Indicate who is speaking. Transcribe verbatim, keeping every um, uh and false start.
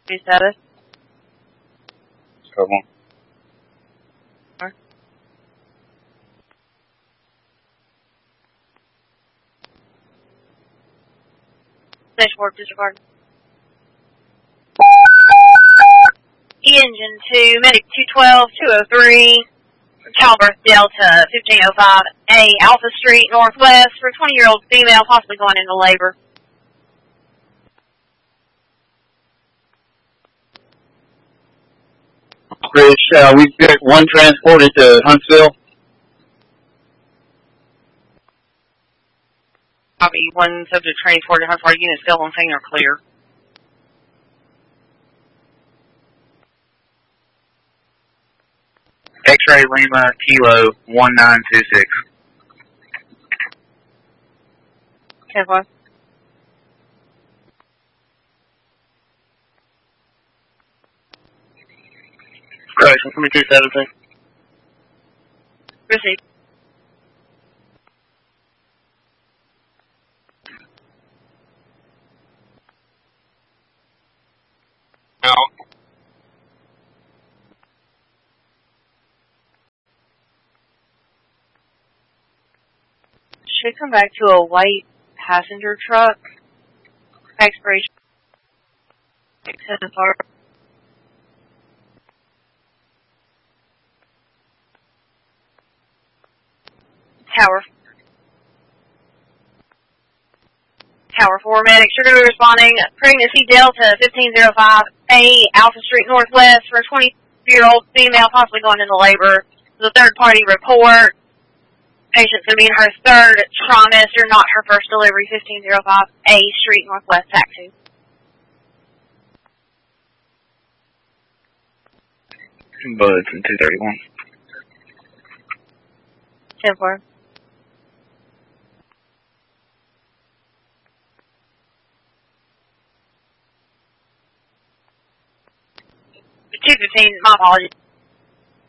Speaker 1: New status.
Speaker 2: Come on.
Speaker 1: Station work disregard. E-engine two, medic two twelve, two oh three, Calvert Delta fifteen oh five A, Alpha Street Northwest for a twenty-year-old female possibly going into labor.
Speaker 2: Chris, uh, we get one transported to Huntsville.
Speaker 1: Copy. One subject transported. Huntsville unit still on scene or clear.
Speaker 2: X-ray Lima Kilo one nine two six.
Speaker 1: ten four.
Speaker 2: Correction, twenty-two seventeen.
Speaker 1: Received.
Speaker 2: No.
Speaker 1: Should come back to a white passenger truck. Expiration. ten four. Tower. Tower four medics, you're going to be responding. Pregnancy Delta fifteen oh five A, Alpha Street Northwest for a twenty-year-old female possibly going into labor. The third party report. Patient's going to be in her third trimester, not her first delivery, fifteen oh five A Street Northwest, taxi.
Speaker 2: Bulletin two thirty-one.
Speaker 1: ten four. two fifteen, my apologies.